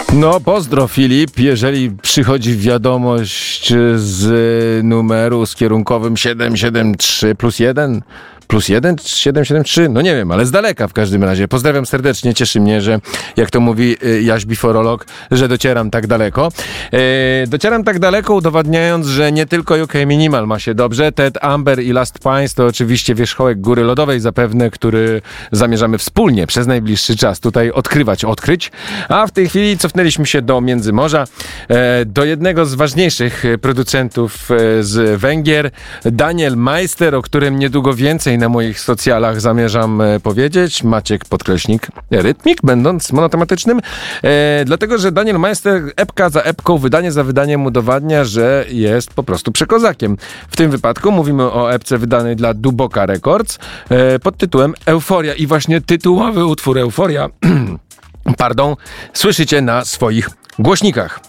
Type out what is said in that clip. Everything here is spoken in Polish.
No pozdro Filip, jeżeli przychodzi wiadomość z numeru z kierunkowym 773 plus 1 773, no nie wiem, ale z daleka w każdym razie. Pozdrawiam serdecznie, cieszy mnie, że jak to mówi Jaś Biforolog, że docieram tak daleko. Docieram tak daleko, udowadniając, że nie tylko UK Minimal ma się dobrze. Ted Amber i Last Pines to oczywiście wierzchołek Góry Lodowej zapewne, który zamierzamy wspólnie przez najbliższy czas tutaj odkryć. A w tej chwili cofnęliśmy się do Międzymorza, do jednego z ważniejszych producentów z Węgier, Daniel Meister, o którym niedługo więcej na moich socjalach zamierzam powiedzieć. Maciek podkreśnik Rytmik, będąc monotematycznym. Dlatego, że Daniel Meister epka za epką, wydanie za wydaniem udowadnia, że jest po prostu przekozakiem. W tym wypadku mówimy o epce wydanej dla Duboka Records pod tytułem Euforia. I właśnie tytułowy utwór Euforia słyszycie na swoich głośnikach.